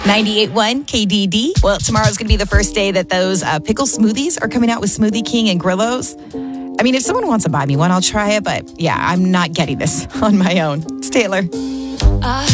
98.1 KDD. Well, tomorrow's going to be the first day that those pickle smoothies are coming out with Smoothie King and Grillos. I mean, if someone wants to buy me one, I'll try it. But yeah, I'm not getting this on my own. It's Taylor.